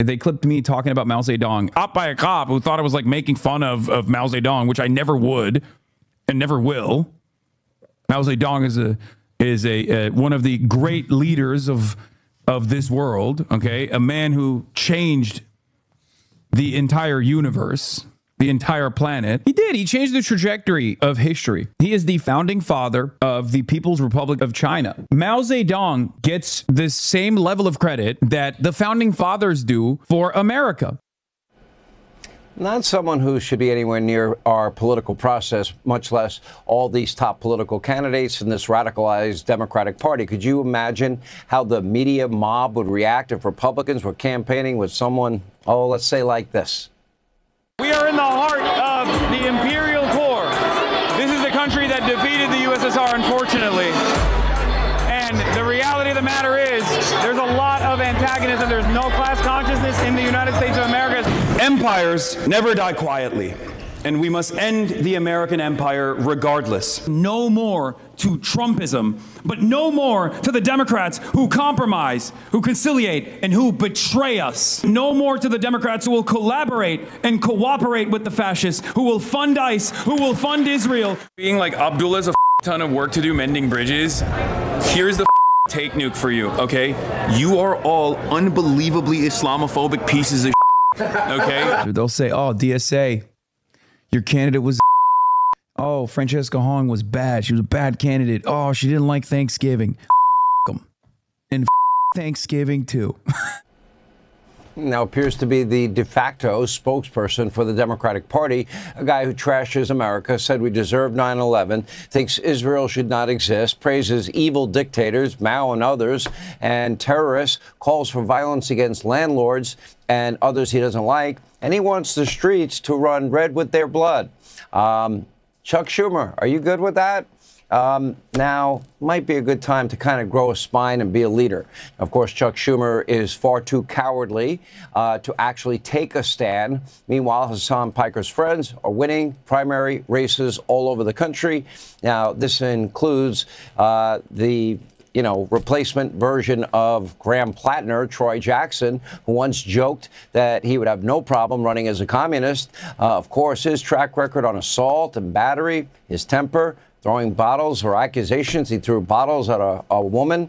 They clipped me talking about Mao Zedong, up by a cop who thought I was like making fun of Mao Zedong, which I never would and never will. Mao Zedong is a one of the great leaders of this world. Okay, a man who changed the entire universe, the entire planet. He did. He changed the trajectory of history. He is the founding father of the People's Republic of China. Mao Zedong gets the same level of credit that the founding fathers do for America. Not someone who should be anywhere near our political process, much less all these top political candidates in this radicalized Democratic Party. Could you imagine how the media mob would react if Republicans were campaigning with someone, let's say like this? We are in the heart of the imperial core. This is the country that defeated the USSR, unfortunately. And the reality of the matter is there's a lot of antagonism. There's no class consciousness in the United States of America. Empires never die quietly, and we must end the American empire regardless. No more to Trumpism, but no more to the Democrats who compromise, who conciliate, and who betray us. No more to the Democrats who will collaborate and cooperate with the fascists, who will fund ICE, who will fund Israel. Being like Abdullah's a ton of work to do mending bridges. Here's the take nuke for you, okay? You are all unbelievably Islamophobic pieces of okay? They'll say, oh, DSA, your candidate was oh, Francesca Hong was bad. She was a bad candidate. Oh, she didn't like Thanksgiving. Them. And Thanksgiving, too. Now appears to be the de facto spokesperson for the Democratic Party, a guy who trashes America, said we deserve 9/11, thinks Israel should not exist, praises evil dictators, Mao and others, and terrorists, calls for violence against landlords and others he doesn't like, and he wants the streets to run red with their blood. Chuck Schumer, are you good with that? Now might be a good time to kind of grow a spine and be a leader. Of course, Chuck Schumer is far too cowardly to actually take a stand. Meanwhile, Hassan Piker's friends are winning primary races all over the country. Now, this includes the replacement version of Graham Plattner, Troy Jackson, who once joked that he would have no problem running as a communist. Of course, his track record on assault and battery, his temper, throwing bottles or accusations. He threw bottles at a woman.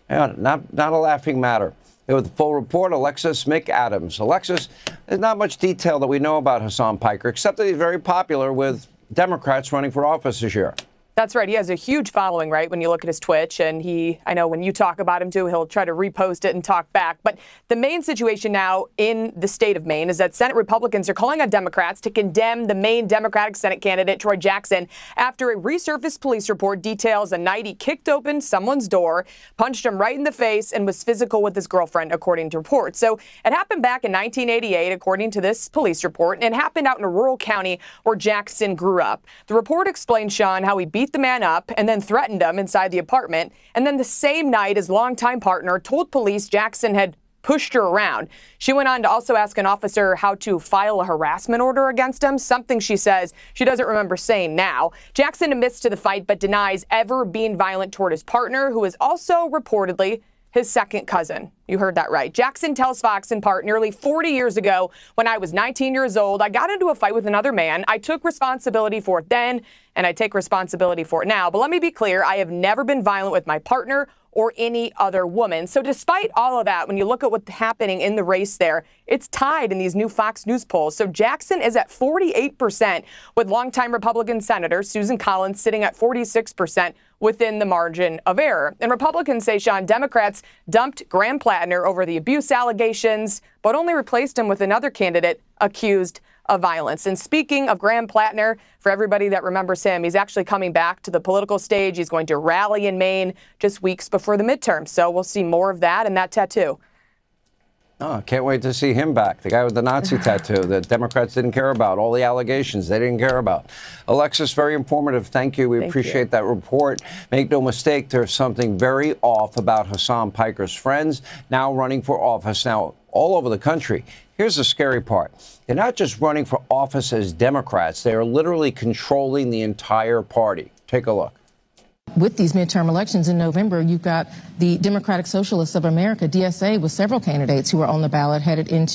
Not a laughing matter. With the full report, Alexis McAdams. Alexis, there's not much detail that we know about Hassan Piker, except that he's very popular with Democrats running for office this year. That's right. He has a huge following, right, when you look at his Twitch. And I know when you talk about him, too, he'll try to repost it and talk back. But the main situation now in the state of Maine is that Senate Republicans are calling on Democrats to condemn the Maine Democratic Senate candidate, Troy Jackson, after a resurfaced police report details a night he kicked open someone's door, punched him right in the face, and was physical with his girlfriend, according to reports. So it happened back in 1988, according to this police report, and it happened out in a rural county where Jackson grew up. The report explains, Sean, how he beat the man up and then threatened him inside the apartment. And then the same night, his longtime partner told police Jackson had pushed her around. She went on to also ask an officer how to file a harassment order against him, something she says she doesn't remember saying now. Jackson admits to the fight but denies ever being violent toward his partner, who is also reportedly his second cousin. You heard that right. Jackson tells Fox in part, nearly 40 years ago, when I was 19 years old, I got into a fight with another man. I took responsibility for it then, and I take responsibility for it now. But let me be clear, I have never been violent with my partner or any other woman. So despite all of that, when you look at what's happening in the race there, it's tied in these new Fox News polls. So Jackson is at 48%, with longtime Republican Senator Susan Collins sitting at 46% within the margin of error. And Republicans say, Sean, Democrats dumped Graham Plattner over the abuse allegations, but only replaced him with another candidate accused of violence. And speaking of Graham Plattner, for everybody that remembers him, he's actually coming back to the political stage. He's going to rally in Maine just weeks before the midterm. So we'll see more of that and that tattoo. Oh, can't wait to see him back. The guy with the Nazi tattoo that Democrats didn't care about. All the allegations they didn't care about. Alexis, very informative. Thank you. We appreciate that report. Make no mistake, there's something very off about Hassan Piker's friends now running for office now all over the country. Here's the scary part. They're not just running for office as Democrats. They are literally controlling the entire party. Take a look. With these midterm elections in November, you've got the Democratic Socialists of America, DSA, with several candidates who are on the ballot headed into